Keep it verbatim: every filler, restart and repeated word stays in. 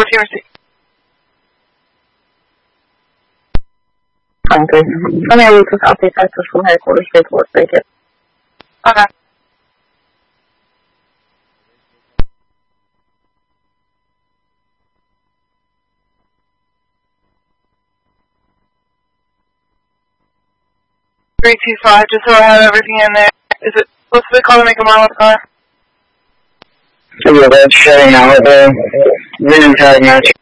fourteen receipt. Okay. Let me read this update access from headquarters paperwork. Thank you. Okay. three two five, just so I have everything in there. Is it, what's the color, make a model of the car? Yeah, that's showing out the VIN tag match.